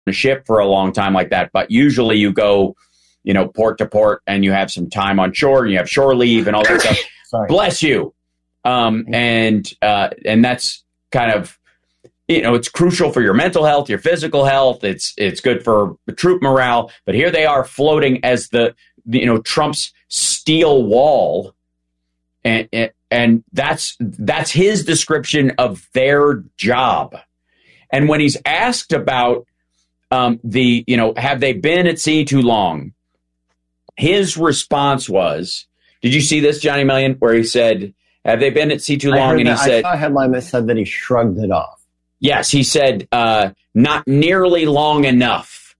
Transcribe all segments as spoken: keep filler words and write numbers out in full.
a ship for a long time like that. But usually you go, you know, port to port and you have some time on shore and you have shore leave and all that stuff. Sorry. Bless you. Um, and uh, and that's kind of, you know, it's crucial for your mental health, your physical health. It's it's good for troop morale. But here they are floating as the, you know, Trump's steel wall. And, and and that's that's his description of their job. And when he's asked about um, the, you know, have they been at sea too long? His response was, did you see this, Johnny Million, where he said, have they been at sea too long? And he that. said, I saw a headline that said that he shrugged it off. Yes, he said, uh, not nearly long enough.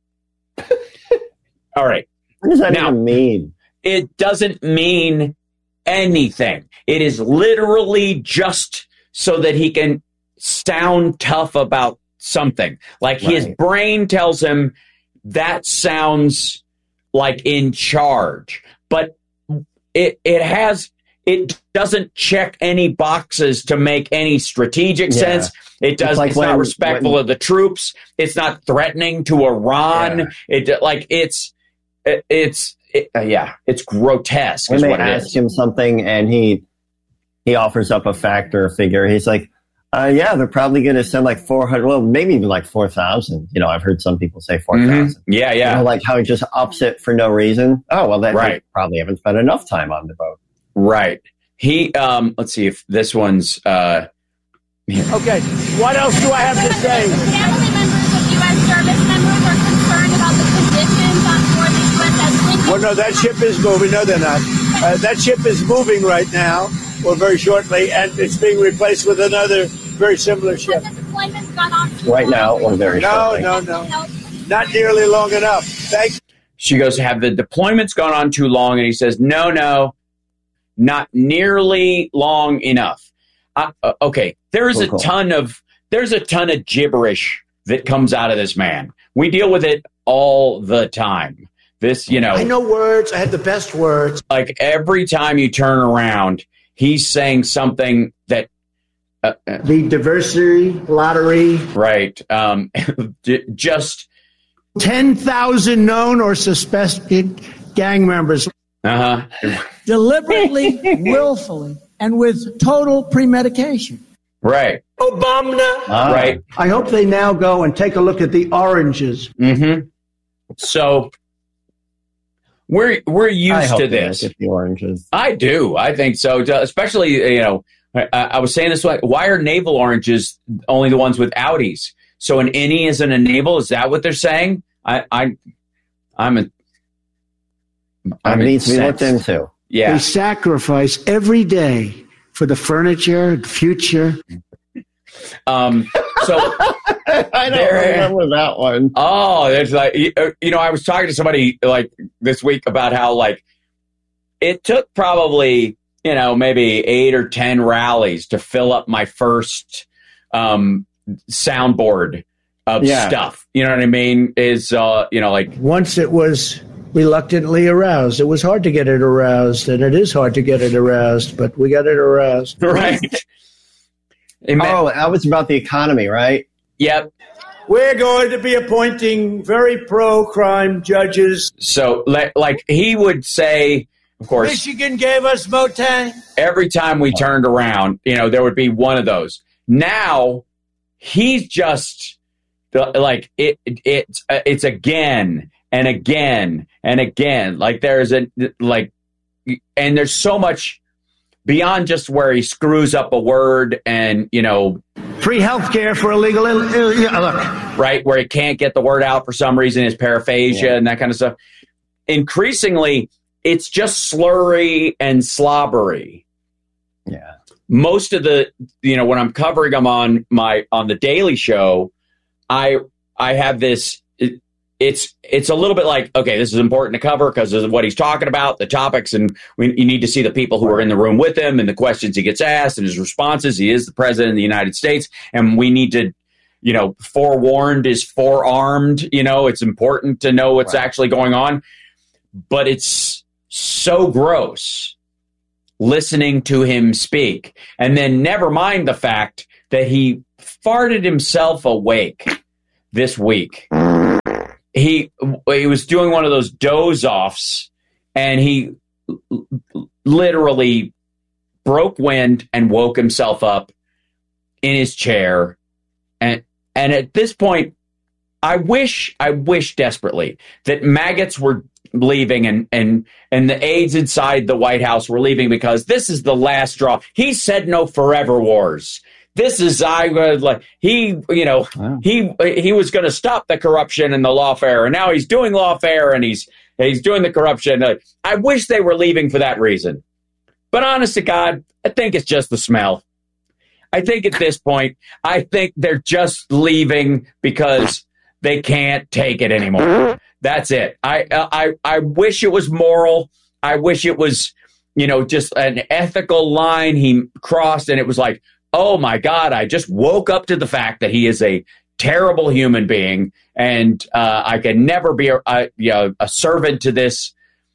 All right. What does that now, even mean? It doesn't mean anything. It is literally just so that he can sound tough about something. Like right. His brain tells him that sounds like in charge, but it it has it doesn't check any boxes to make any strategic yeah. sense. It does. It's, like it's when, not respectful when, of the troops. It's not threatening to Iran. Yeah. It like it's it, it's it, uh, yeah. It's grotesque. When is they what ask it is. him something and he he offers up a fact or a figure, he's like, uh, "Yeah, they're probably going to send like four hundred. Well, maybe even like four thousand. You know, I've heard some people say four thousand. Mm-hmm. Yeah, yeah. You know, like how he just ups it for no reason. Oh, well, then right. they probably haven't spent enough time on the boat. Right. He. Um. Let's see if this one's. Uh, Okay, what else do I have to say? Family members of U S service members are concerned about the conditions on board the U S S Lincoln. Well, no, that ship is moving. No, they're not. Uh, that ship is moving right now, or very shortly, and it's being replaced with another very similar ship. Has the deployment's gone on too Right long? now, or very no, shortly. No, no, no. Not nearly long enough. Thank you. She goes, have the deployments gone on too long? And he says, no, no, not nearly long enough. Uh, uh, okay, there is cool, a ton cool. of there's a ton of gibberish that comes out of this man. We deal with it all the time. This, you know, I know words. I had the best words. Like every time you turn around, he's saying something that uh, the diversity lottery, right? Um, just ten thousand known or suspected gang members, uh huh, deliberately, willfully. And with total premedication. Right. Obama. Ah. Right. I hope they now go and take a look at the oranges. Mm-hmm. So we're we're used I hope to they this. Look at the oranges. I do. I think so. Especially, you know, I, I was saying this. Why are navel oranges only the ones with Audis? So an innie isn't a navel. Is that what they're saying? I, I I'm a. I'm it needs to be looked into. Yeah. They sacrifice every day for the furniture, future. Um, so I don't remember that one. Oh, there's like, you know, I was talking to somebody like this week about how like it took probably, you know, maybe eight or ten rallies to fill up my first um, soundboard of yeah. stuff. You know what I mean? Is, uh, you know, like once it was reluctantly aroused. It was hard to get it aroused, and it is hard to get it aroused, but we got it aroused. Right. Oh, that was about the economy, right? Yep. We're going to be appointing very pro-crime judges. So, like, he would say, of course, Michigan gave us Motang. Every time we turned around, you know, there would be one of those. Now, he's just, like, it, it it's, it's again and again and again. Like there's a like, and there's so much beyond just where he screws up a word and, you know, free health care for illegal, Ill- right? Where he can't get the word out for some reason, his paraphasia yeah. and that kind of stuff. Increasingly, it's just slurry and slobbery. Yeah. Most of the, you know, when I'm covering them on my, on the Daily Show, I, I have this, it, It's it's a little bit like, okay, this is important to cover because of what he's talking about, the topics, and we, you need to see the people who are in the room with him and the questions he gets asked and his responses. He is the president of the United States, and we need to, you know, forewarned is forearmed. You know, it's important to know what's right. actually going on. But it's so gross listening to him speak. And then never mind the fact that he farted himself awake this week. he he was doing one of those doze offs, and he l- literally broke wind and woke himself up in his chair. And and at this point, I wish, I wish desperately that maggots were leaving and and and the aides inside the White House were leaving, because this is the last straw. He said no forever wars. This is I was like he you know wow. he he was going to stop the corruption and the lawfare, and now he's doing lawfare and he's he's doing the corruption. Uh, I wish they were leaving for that reason. But honest to God, I think it's just the smell. I think at this point, I think they're just leaving because they can't take it anymore. That's it. I I I wish it was moral. I wish it was, you know, just an ethical line he crossed, and it was like, oh my God, I just woke up to the fact that he is a terrible human being, and uh, I can never be a, a, you know, a servant to this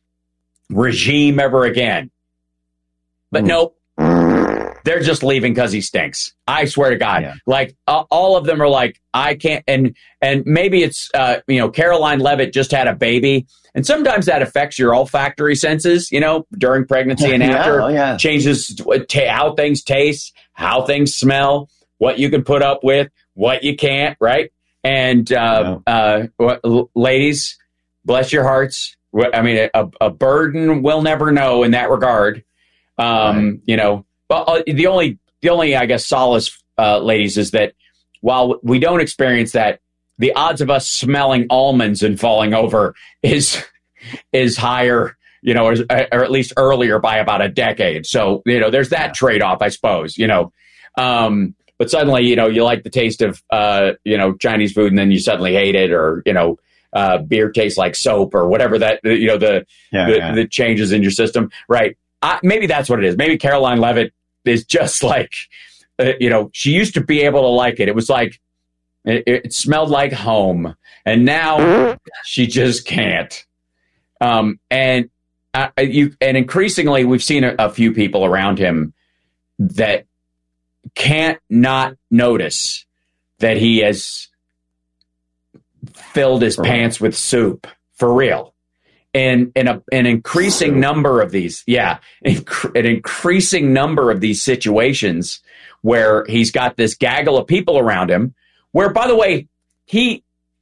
regime ever again. But mm. nope. They're just leaving because he stinks. I swear to God. Yeah. Like, uh, all of them are like, I can't. And and maybe it's, uh, you know, Caroline Leavitt just had a baby. And sometimes that affects your olfactory senses, you know, during pregnancy and after. Yeah, oh, yeah. Changes t- how things taste, how things smell, what you can put up with, what you can't, right? And uh, yeah. uh, ladies, bless your hearts. I mean, a, a burden we'll never know in that regard. Um, right. You know. Well, uh, the only, the only, I guess, solace, uh, ladies, is that while we don't experience that, the odds of us smelling almonds and falling over is is higher, you know, or, or at least earlier by about a decade. So, you know, there's that yeah. trade-off, I suppose, you know. Um, but suddenly, you know, you like the taste of, uh, you know, Chinese food, and then you suddenly hate it, or, you know, uh, beer tastes like soap, or whatever that, you know, the yeah, the, yeah. the changes in your system, right? I, maybe that's what it is. Maybe Caroline Leavitt is just like, uh, you know, she used to be able to like it. It was like, it, it smelled like home. And now she just can't. Um, and uh, you, and increasingly, we've seen a, a few people around him that can't not notice that he has filled his for pants real. with soup, for real. And in a, an increasing number of these, yeah, inc- an increasing number of these situations where he's got this gaggle of people around him, where, by the way, he,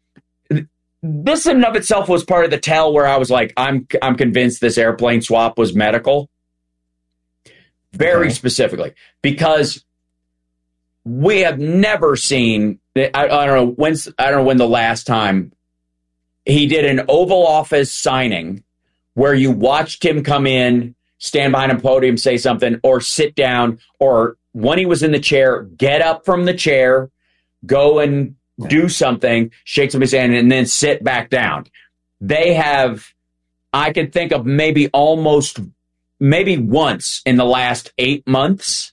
this in and of itself was part of the tell where I was like, I'm, I'm convinced this airplane swap was medical. Very okay. specifically, because we have never seen, I, I don't know when's, I don't know when the last time he did an Oval Office signing where you watched him come in, stand behind a podium, say something, or sit down, or when he was in the chair, get up from the chair, go and do something, shake somebody's hand, and then sit back down. They have, I can think of maybe almost, maybe once in the last eight months.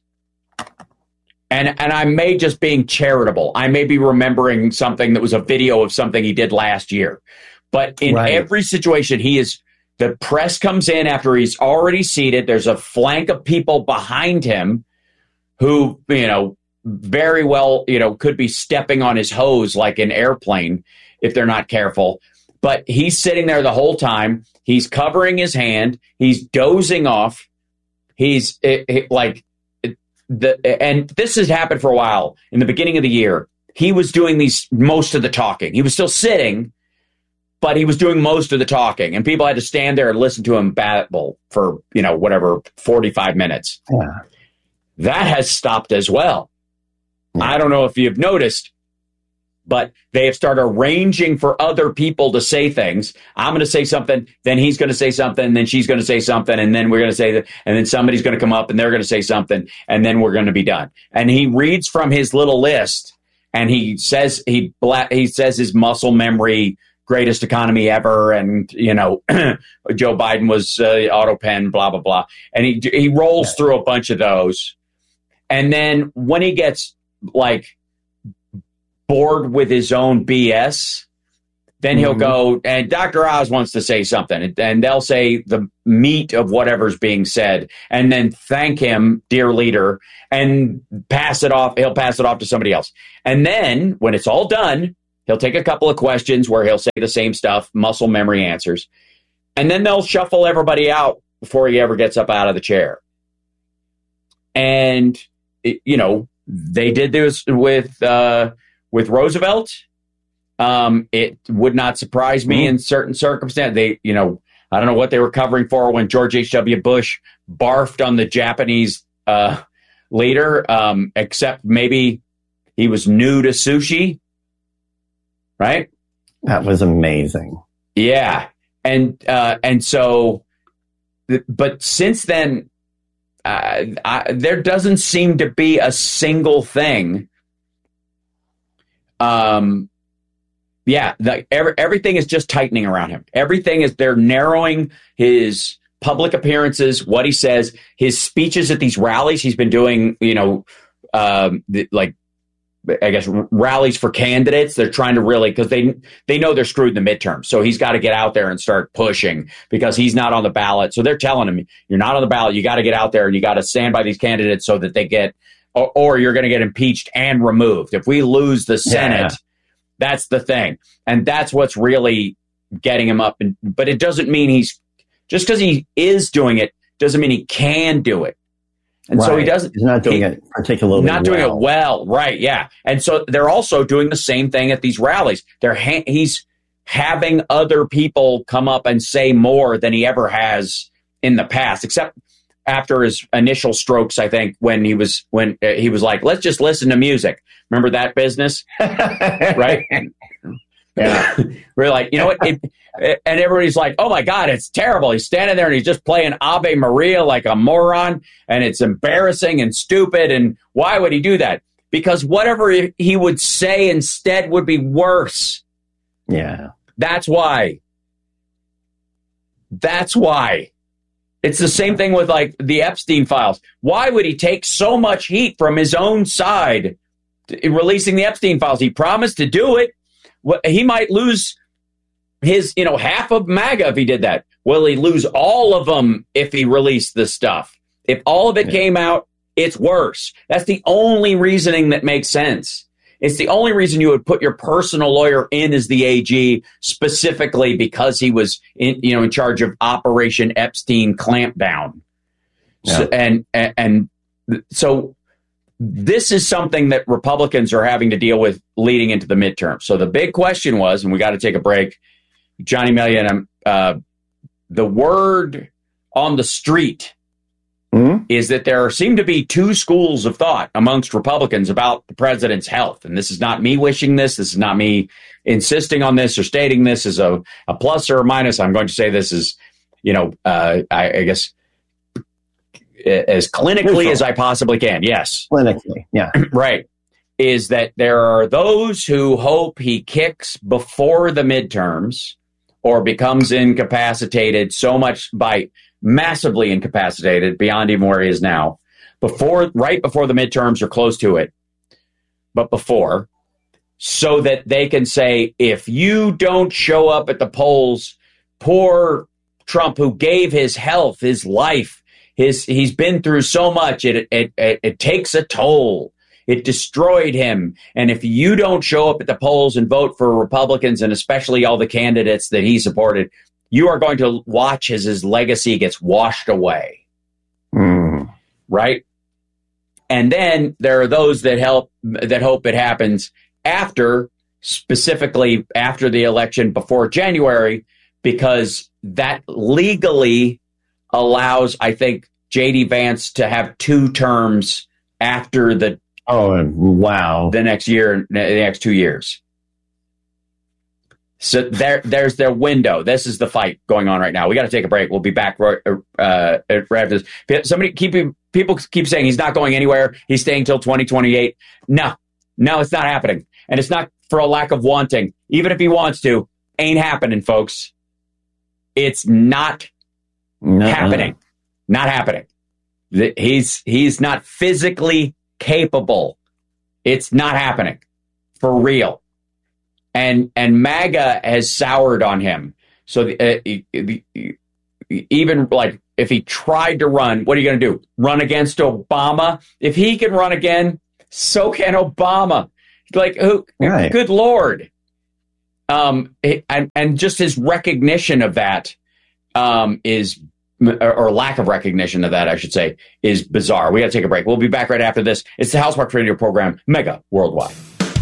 And and I may just being charitable. I may be remembering something that was a video of something he did last year. But in right. every situation, he is, the press comes in after he's already seated. There's a flank of people behind him who, you know, very well, you know, could be stepping on his hose like an airplane if they're not careful. But he's sitting there the whole time. He's covering his hand. He's dozing off. He's it, it, like... The, and this has happened for a while. In the beginning of the year, he was doing these most of the talking. He was still sitting, but he was doing most of the talking. And people had to stand there and listen to him babble for, you know, whatever, forty-five minutes. Yeah. That has stopped as well. Yeah. I don't know if you've noticed, but they have started arranging for other people to say things. I'm going to say something, then he's going to say something, then she's going to say something, and then we're going to say that, and then somebody's going to come up and they're going to say something, and then we're going to be done. And he reads from his little list, and he says he bla- he says his muscle memory, greatest economy ever, and you know Joe Biden was uh, auto pen, blah blah blah, and he he rolls yeah. through a bunch of those, and then when he gets like bored with his own B S, then he'll mm-hmm. go, and Doctor Oz wants to say something, and they'll say the meat of whatever's being said, and then thank him, dear leader, and pass it off. He'll pass it off to somebody else. And then when it's all done, He'll take a couple of questions where he'll say the same stuff, muscle memory answers, and then they'll shuffle everybody out before he ever gets up out of the chair. And, you know, they did this with uh, with Roosevelt. Um, it would not surprise me mm-hmm. in certain circumstances. They, you know, I don't know what they were covering for when George H W. Bush barfed on the Japanese uh, leader, um, except maybe he was new to sushi, right? That was amazing. Yeah. And uh, and so, but since then, uh, I, there doesn't seem to be a single thing. Um, yeah, the, every, everything is just tightening around him. Everything is, they're narrowing his public appearances, what he says, his speeches at these rallies. He's been doing, you know, um, the, like, I guess, rallies for candidates. They're trying to really, because they they know they're screwed in the midterm. So he's got to get out there and start pushing because he's not on the ballot. So they're telling him, you're not on the ballot. You got to get out there and you got to stand by these candidates so that they get, or, or you're going to get impeached and removed. If we lose the Senate, yeah. That's the thing. And that's what's really getting him up. And, but it doesn't mean he's, just because he is doing it, doesn't mean he can do it. And right. so he doesn't. He's not doing he, it particularly Not well. doing it well, right? Yeah. And so they're also doing the same thing at these rallies. They're ha- he's having other people come up and say more than he ever has in the past, except after his initial strokes. I think when he was when uh, he was like, "Let's just listen to music." Remember that business, right? Yeah, we're like, you know what? It, it, and everybody's like, "Oh my God, it's terrible." He's standing there and he's just playing Ave Maria like a moron, and it's embarrassing and stupid. And why would he do that? Because whatever he would say instead would be worse. Yeah, that's why. That's why. It's the same thing with like the Epstein files. Why would he take so much heat from his own side to, releasing the Epstein files? He promised to do it. He might lose his, you know, half of MAGA if he did that. Will he lose all of them if he released the stuff? If all of it yeah. came out, it's worse. That's the only reasoning that makes sense. It's the only reason you would put your personal lawyer in as the A G, specifically because he was in, you know, in charge of Operation Epstein clampdown. Yeah. So, and, and and so this is something that Republicans are having to deal with leading into the midterm. So the big question was, and we got to take a break, Johnny Million, uh, the word on the street mm-hmm. is that there seem to be two schools of thought amongst Republicans about the president's health. And this is not me wishing this. This is not me insisting on this or stating this as a, a plus or a minus. I'm going to say this is, you know, uh, I, I guess, as clinically Neutral. as I possibly can. Yes. Clinically, yeah. Right. Is that there are those who hope he kicks before the midterms or becomes incapacitated so much by massively incapacitated beyond even where he is now, before, right before the midterms or close to it, but before, so that they can say, if you don't show up at the polls, poor Trump, who gave his health, his life, his he's been through so much, it it it, it takes a toll. It destroyed him. And if you don't show up at the polls and vote for Republicans, and especially all the candidates that he supported, you are going to watch as his legacy gets washed away. Mm. Right? And then there are those that help that hope it happens after, specifically after the election before January, because that legally allows, I think, J D Vance to have two terms after the oh wow the next year, the next two years. So there, there's their window. This is the fight going on right now. We got to take a break. We'll be back right, uh, right after this. Somebody keep people keep saying he's not going anywhere. He's staying till twenty twenty-eight. No, no, it's not happening, and it's not for a lack of wanting. Even if he wants to, ain't happening, folks. It's not no. happening. Not happening. He's he's not physically capable. It's not happening for real. And and MAGA has soured on him. So the, uh, the, even like if he tried to run, what are you going to do? Run against Obama? If he can run again, so can Obama. Like who? Right. Good Lord. Um, and, and just his recognition of that um, is, or lack of recognition of that, I should say, is bizarre. We got to take a break. We'll be back right after this. It's the Housemarque Radio program, Mega Worldwide.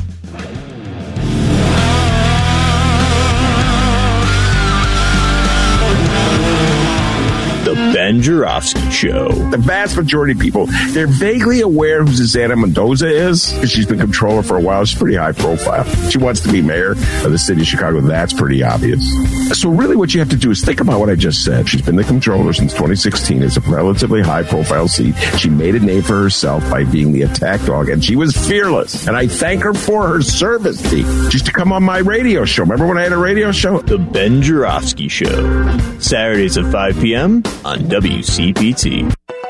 The Ben Joravsky Show. The vast majority of people, they're vaguely aware who Susana Mendoza is because she's been controller for a while. She's pretty high profile. She wants to be mayor of the city of Chicago. That's pretty obvious. So really what you have to do is think about what I just said. She's been the controller since twenty sixteen. It's a relatively high profile seat. She made a name for herself by being the attack dog, and she was fearless. And I thank her for her service. She used to come on my radio show. Remember when I had a radio show? The Ben Joravsky Show. Saturdays at five p.m. on W C P T.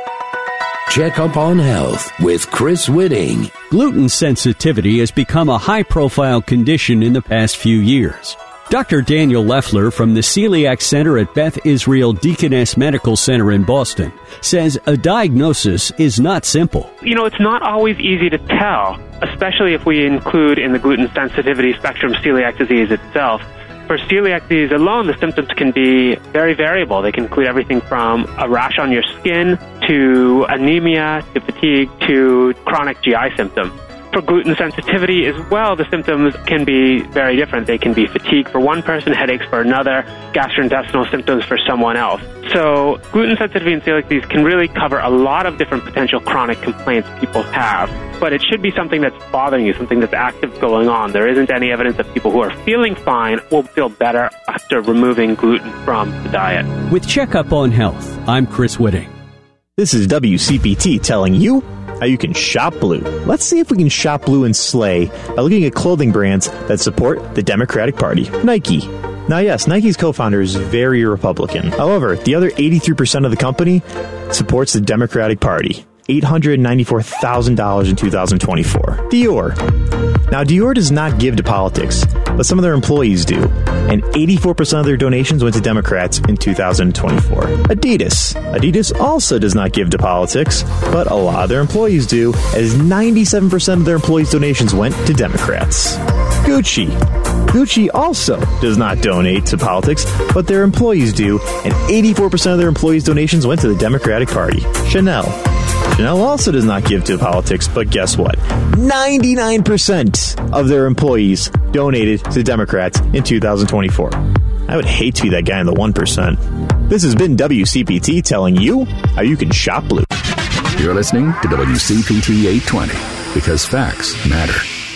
Check up on health with Chris Whitting. Gluten sensitivity has become a high-profile condition in the past few years. Doctor Daniel Leffler from the Celiac Center at Beth Israel Deaconess Medical Center in Boston says a diagnosis is not simple. You know, it's not always easy to tell, especially if we include in the gluten sensitivity spectrum celiac disease itself. For celiac disease alone, the symptoms can be very variable. They can include everything from a rash on your skin to anemia to fatigue to chronic G I symptoms. For gluten sensitivity as well, the symptoms can be very different. They can be fatigue for one person, headaches for another, gastrointestinal symptoms for someone else. So gluten sensitivity and celiac disease can really cover a lot of different potential chronic complaints people have. But it should be something that's bothering you, something that's active going on. There isn't any evidence that people who are feeling fine will feel better after removing gluten from the diet. With Checkup on Health, I'm Chris Whitting. This is W C P T telling you how you can shop blue. Let's see if we can shop blue and slay by looking at clothing brands that support the Democratic Party. Nike. Now, yes, Nike's co-founder is very Republican. However, the other eighty-three percent of the company supports the Democratic Party. eight hundred ninety-four thousand dollars in two thousand twenty-four. Dior. Now, Dior does not give to politics, but some of their employees do, and eighty-four percent of their donations went to Democrats in two thousand twenty-four. Adidas. Adidas also does not give to politics, but a lot of their employees do, as ninety-seven percent of their employees' donations went to Democrats. Gucci. Gucci also does not donate to politics, but their employees do, and eighty-four percent of their employees' donations went to the Democratic Party. Chanel. Chanel also does not give to politics, but guess what? ninety-nine percent of their employees donated to Democrats in two thousand twenty-four. I would hate to be that guy in the one percent. This has been W C P T telling you how you can shop blue. You're listening to W C P T eight twenty, because facts matter.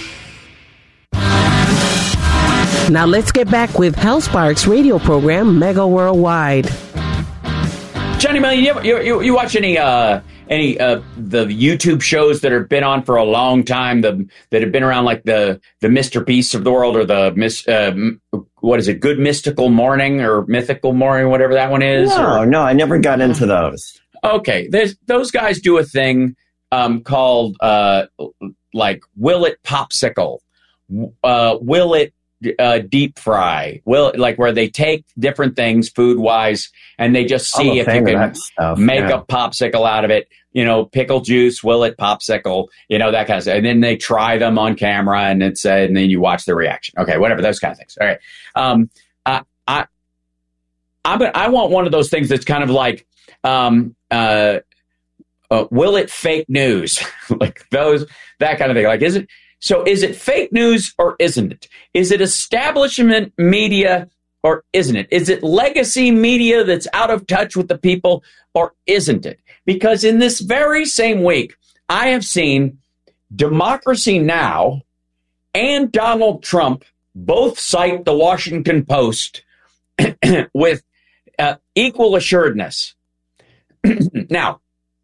Now let's get back with Housemarque's radio program, Mega Worldwide. Johnny Melly, you, ever, you, you, you watch any uh, any uh, the YouTube shows that have been on for a long time, the that have been around, like the the Mister Beasts of the world, or the Miss uh, what is it, Good Mystical Morning or Mythical Morning, whatever that one is? No, or, no, I never got into those. Okay, there's those guys do a thing um, called uh, like Will It Popsicle, uh, Will It Uh, deep fry, will like where they take different things food wise and they just see if you can stuff, make yeah. a popsicle out of it. You know, pickle juice, will it popsicle, you know, that kind of stuff. And then they try them on camera and it's uh, and then you watch the reaction. Okay, whatever, those kind of things. All right. Um, I, I, I'm, I want one of those things that's kind of like, um, uh, uh will it fake news? Like those, that kind of thing. Like, is it, So is it fake news or isn't it? Is it establishment media or isn't it? Is it legacy media that's out of touch with the people or isn't it? Because in this very same week, I have seen Democracy Now! And Donald Trump both cite the Washington Post with uh, equal assuredness. Now,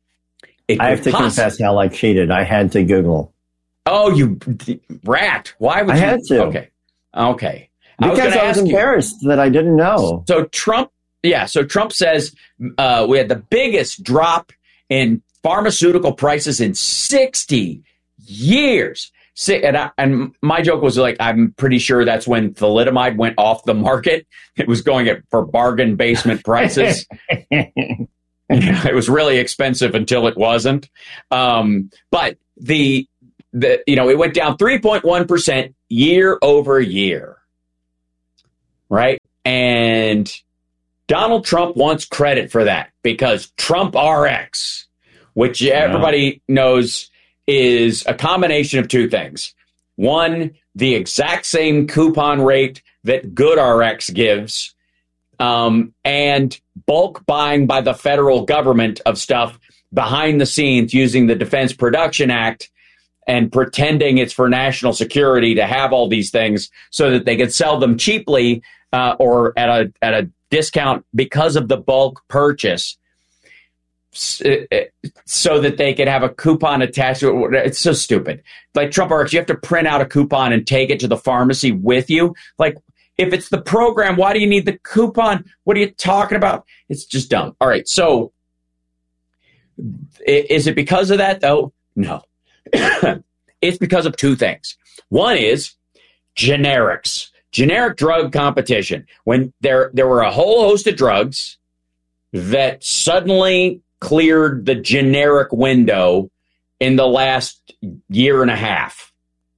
I have to poss- confess, Hal, I cheated. I had to Google. Oh, you rat. Why would I you? had to. Okay. Okay. Because I was, I was embarrassed you. that I didn't know. So Trump, yeah, so Trump says uh, we had the biggest drop in pharmaceutical prices in sixty years. And, I, and my joke was like, I'm pretty sure that's when thalidomide went off the market. It was going at for bargain basement prices. It was really expensive until it wasn't. Um, but the The, you know, it went down three point one percent year over year. right? And Donald Trump wants credit for that because Trump R X, which everybody yeah. knows is a combination of two things. One, the exact same coupon rate that GoodRx gives, um, and bulk buying by the federal government of stuff behind the scenes using the Defense Production Act and pretending it's for national security to have all these things so that they could sell them cheaply uh, or at a at a discount because of the bulk purchase, so that they could have a coupon attached to it. It's so stupid. Like Trump R X, you have to print out a coupon and take it to the pharmacy with you. Like, if it's the program, why do you need the coupon? What are you talking about? It's just dumb. All right, so is it because of that, though? No. It's because of two things. One is generics, generic drug competition. When there there were a whole host of drugs that suddenly cleared the generic window in the last year and a half.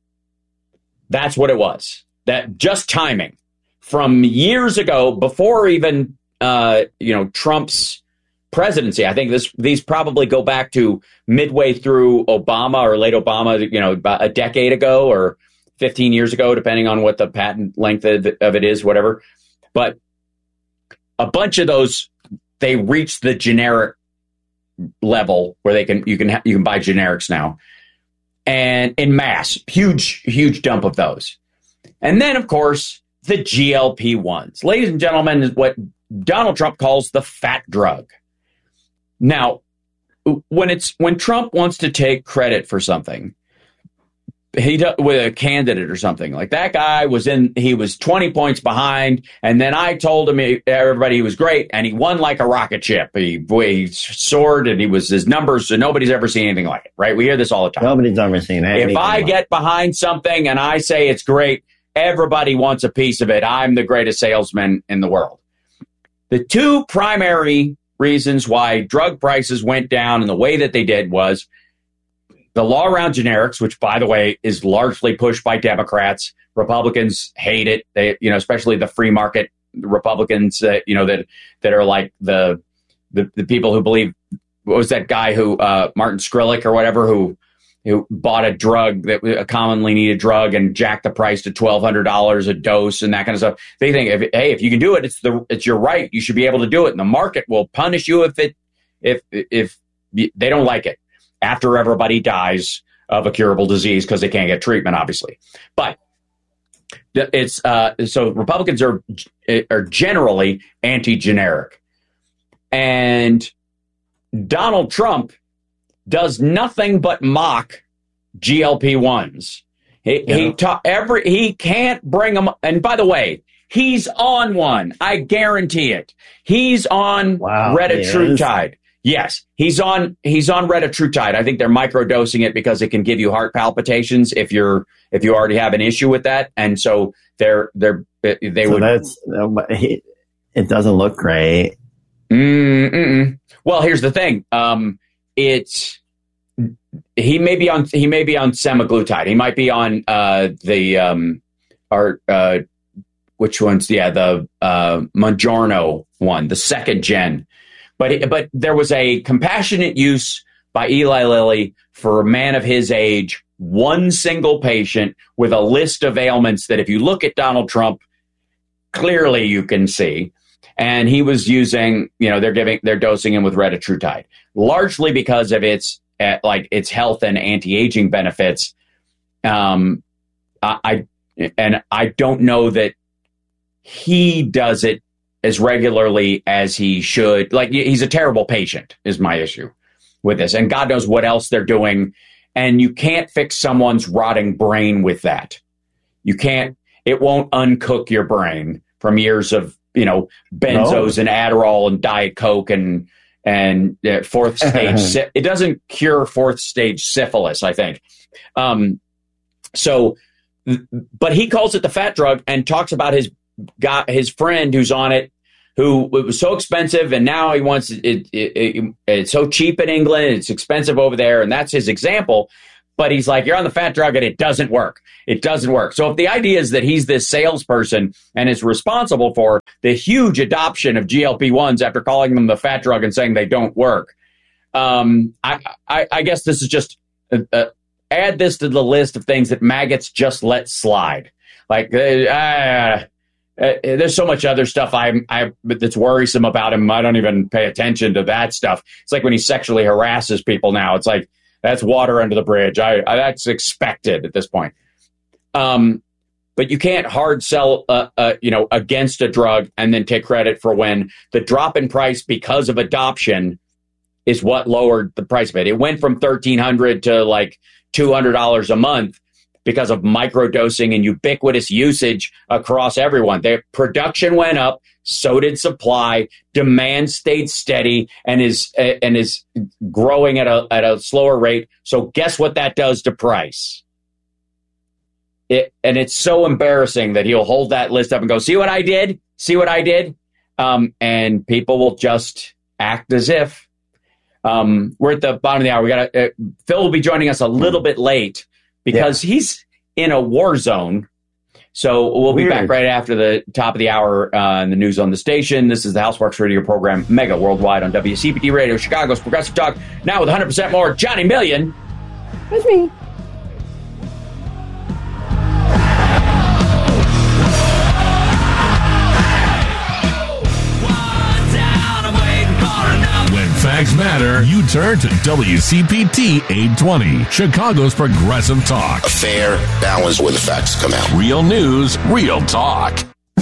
That's what it was. That just timing from years ago, before even uh, you know Trump's presidency. I think this these probably go back to midway through Obama or late Obama, you know, about a decade ago or fifteen years ago, depending on what the patent length of it is, whatever. But a bunch of those, they reached the generic level where they can you can ha- you can buy generics now, and in mass, huge huge dump of those. And then, of course, the G L P ones, ladies and gentlemen, is what Donald Trump calls the fat drug. Now, when it's when Trump wants to take credit for something, he does, with a candidate or something like that guy was in, he was twenty points behind, and then I told him he, everybody he was great, and he won like a rocket ship. He, he soared, and he was his numbers, so nobody's ever seen anything like it. Right? We hear this all the time. Nobody's ever seen it. If I get behind something and I say it's great, everybody wants a piece of it. I'm the greatest salesman in the world. The two primary reasons why drug prices went down in the way that they did was the law around generics, which, by the way, is largely pushed by Democrats. Republicans hate it. They, you know, especially the free market Republicans that, you know, that that are like the the, the people who believe, what was that guy who uh, Martin Skrillick or whatever, who who bought a drug that a commonly needed drug and jacked the price to twelve hundred dollars a dose and that kind of stuff. They think, if, hey, if you can do it, it's the it's your right. You should be able to do it, and the market will punish you if it if if they don't like it after everybody dies of a curable disease because they can't get treatment, obviously. But it's uh, so Republicans are are generally anti-generic, and Donald Trump does nothing but mock G L P ones. He yeah. he ta- every he can't bring them. And by the way, he's on one. I guarantee it. He's on wow, retatrutide. Yes, he's on he's on retatrutide. I think they're microdosing it because it can give you heart palpitations if you're if you already have an issue with that. And so they're they're they so would. That's, it doesn't look great. Mm-mm. Well, here's the thing. Um, It's he may be on he may be on semaglutide. He might be on uh, the um, or uh, which one's yeah the uh, Mounjaro one, the second gen. But but there was a compassionate use by Eli Lilly for a man of his age, one single patient with a list of ailments that if you look at Donald Trump, clearly you can see. And he was using, you know, they're giving, they're dosing him with retatrutide, largely because of its uh, like its health and anti-aging benefits. Um, I, I and I don't know that he does it as regularly as he should. Like, he's a terrible patient is my issue with this, and God knows what else they're doing. And you can't fix someone's rotting brain with that. You can't. It won't uncook your brain from years of, you know, benzos no. and Adderall and Diet Coke and and uh, fourth stage. It doesn't cure fourth stage syphilis, I think. Um, so, but he calls it the fat drug and talks about his guy, his friend who's on it, who it was so expensive, and now he wants it, it, it, it. It's so cheap in England, it's expensive over there, and that's his example. But he's like, you're on the fat drug and it doesn't work. It doesn't work. So if the idea is that he's this salesperson and is responsible for the huge adoption of G L P ones after calling them the fat drug and saying they don't work, um, I, I, I guess this is just uh, uh, add this to the list of things that maggots just let slide. Like, uh, uh, uh, there's so much other stuff I'm, I that's worrisome about him. I don't even pay attention to that stuff. It's like when he sexually harasses people now. It's like, that's water under the bridge. I, I that's expected at this point. Um, but you can't hard sell, uh, uh, you know, against a drug and then take credit for when the drop in price because of adoption is what lowered the price of it. It went from thirteen hundred dollars to like two hundred dollars a month because of microdosing and ubiquitous usage across everyone. Their production went up, so did supply. Demand stayed steady and is uh, and is growing at a at a slower rate. So guess what that does to price? It, and it's so embarrassing that he'll hold that list up and go, "See what I did? See what I did?" Um, and people will just act as if. Um, we're at the bottom of the hour. We got uh, Phil will be joining us a little bit late because yeah. he's in a war zone. So we'll be Weird. back right after the top of the hour uh, in the news on the station. This is the Houseworks Radio program, Mega Worldwide on W C P T Radio, Chicago's Progressive Talk. Now with one hundred percent more, Johnny Million. That's me. When facts matter, you turn to W C P T eight twenty, Chicago's Progressive Talk. A fair balance where the facts come out. Real news, real talk.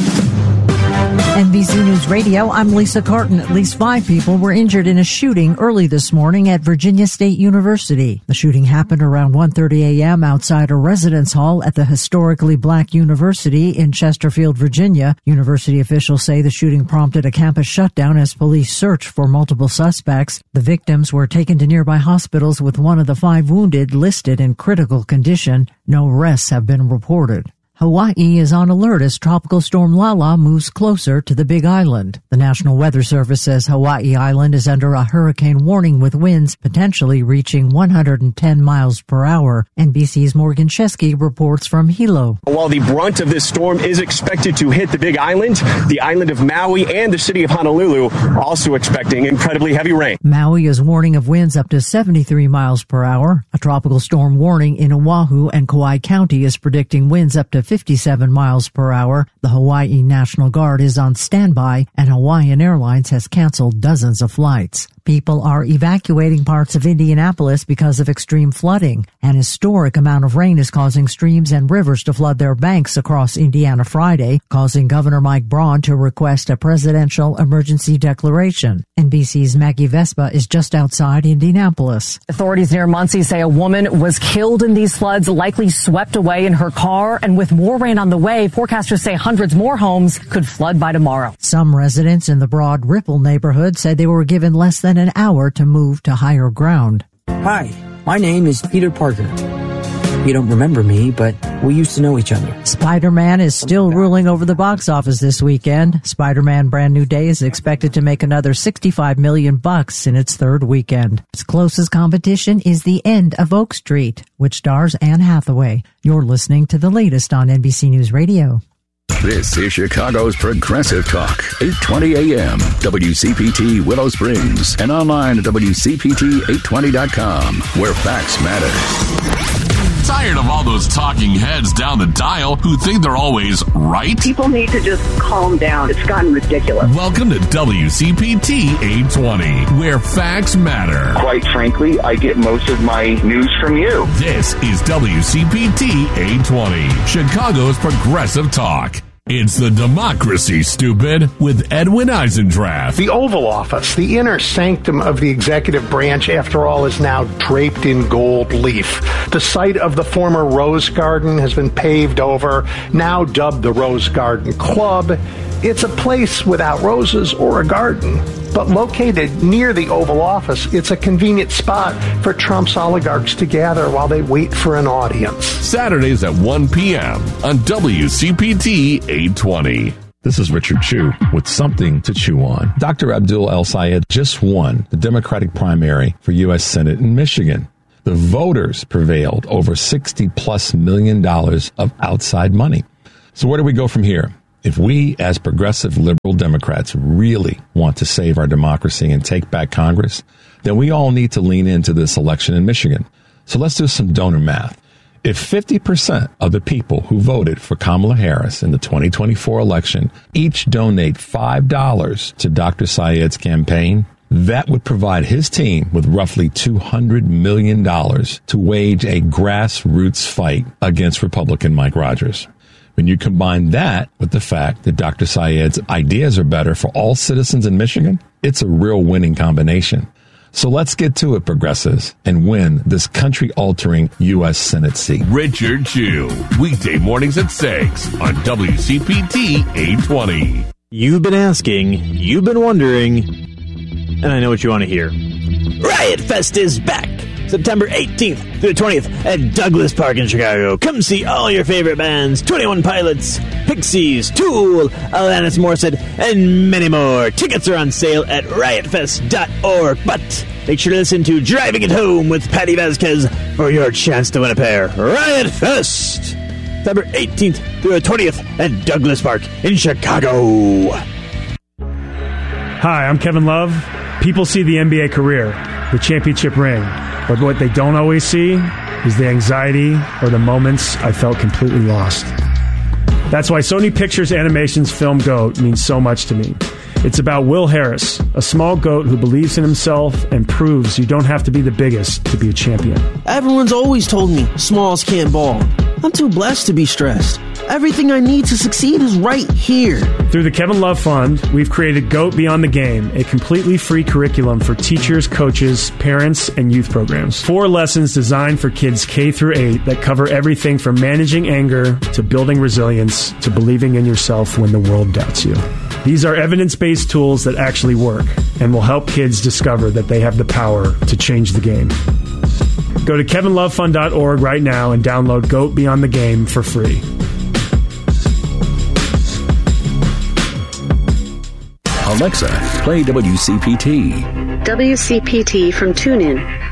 N B C News Radio, I'm Lisa Carton. At least five people were injured in a shooting early this morning at Virginia State University. The shooting happened around one thirty a.m. outside a residence hall at the historically black university in Chesterfield, Virginia. University officials say the shooting prompted a campus shutdown as police searched for multiple suspects. The victims were taken to nearby hospitals with one of the five wounded listed in critical condition. No arrests have been reported. Hawaii is on alert as Tropical Storm Lala moves closer to the Big Island. The National Weather Service says Hawaii Island is under a hurricane warning with winds potentially reaching one hundred ten miles per hour. N B C's Morgan Chesky reports from Hilo. While the brunt of this storm is expected to hit the Big Island, the island of Maui and the city of Honolulu are also expecting incredibly heavy rain. Maui is warning of winds up to seventy-three miles per hour. A tropical storm warning in Oahu and Kauai County is predicting winds up to fifty-seven miles per hour. The Hawaii National Guard is on standby, and Hawaiian Airlines has canceled dozens of flights. People are evacuating parts of Indianapolis because of extreme flooding. An historic amount of rain is causing streams and rivers to flood their banks across Indiana Friday, causing Governor Mike Braun to request a presidential emergency declaration. N B C's Maggie Vespa is just outside Indianapolis. Authorities near Muncie say a woman was killed in these floods, likely swept away in her car, and with more rain on the way, forecasters say hundreds more homes could flood by tomorrow. Some residents in the Broad Ripple neighborhood said they were given less than an hour to move to higher ground. Hi, my name is Peter Parker. You don't remember me, but we used to know each other. Spider-Man is still ruling over the box office this weekend. Spider-Man Brand New Day is expected to make another sixty-five million bucks in its third weekend. Its closest competition is The End of Oak Street, which stars Anne Hathaway. You're listening to the latest on N B C News Radio. This is Chicago's Progressive Talk, eight twenty a.m., W C P T Willow Springs, and online at W C P T eight twenty dot com, where facts matter. Tired of all those talking heads down the dial who think they're always right? People need to just calm down. It's gotten ridiculous. Welcome to W C P T eight twenty, where facts matter. Quite frankly, I get most of my news from you. This is W C P T eight twenty, Chicago's Progressive Talk. It's the democracy, stupid, with Edwin Eisendrath. The Oval Office, the inner sanctum of the executive branch, after all, is now draped in gold leaf. The site of the former Rose Garden has been paved over, now dubbed the Rose Garden Club. It's a place without roses or a garden, but located near the Oval Office, it's a convenient spot for Trump's oligarchs to gather while they wait for an audience. Saturdays at one p.m. on W C P T eight twenty. This is Richard Chu with something to chew on. Doctor Abdul El Sayed just won the Democratic primary for U S Senate in Michigan. The voters prevailed over sixty plus million dollars of outside money. So where do we go from here? If we, as progressive liberal Democrats, really want to save our democracy and take back Congress, then we all need to lean into this election in Michigan. So let's do some donor math. If fifty percent of the people who voted for Kamala Harris in the twenty twenty-four election each donate five dollars to Doctor Syed's campaign, that would provide his team with roughly two hundred million dollars to wage a grassroots fight against Republican Mike Rogers. When you combine that with the fact that Doctor Syed's ideas are better for all citizens in Michigan, it's a real winning combination. So let's get to it, progressives, and win this country-altering U S Senate seat. Richard Chew, weekday mornings at six on W C P T eight twenty. You've been asking, you've been wondering, and I know what you want to hear. Riot Fest is back! September eighteenth through the twentieth at Douglas Park in Chicago. Come see all your favorite bands, twenty-one Pilots, Pixies, Tool, Alanis Morissette, and many more. Tickets are on sale at riot fest dot org. But make sure to listen to Driving It Home with Patty Vasquez for your chance to win a pair. Riot Fest! September eighteenth through the twentieth at Douglas Park in Chicago. Hi, I'm Kevin Love. People see the N B A career, the championship ring. But what they don't always see is the anxiety or the moments I felt completely lost. That's why Sony Pictures Animation's film GOAT means so much to me. It's about Will Harris, a small goat who believes in himself and proves you don't have to be the biggest to be a champion. Everyone's always told me smalls can't ball. I'm too blessed to be stressed. Everything I need to succeed is right here. Through the Kevin Love Fund, we've created GOAT Beyond the Game, a completely free curriculum for teachers, coaches, parents, and youth programs. Four lessons designed for kids K through eight that cover everything from managing anger to building resilience to believing in yourself when the world doubts you. These are evidence-based tools that actually work and will help kids discover that they have the power to change the game. Go to kevin love fund dot org right now and download GOAT Beyond the Game for free. Alexa, play W C P T. W C P T from TuneIn.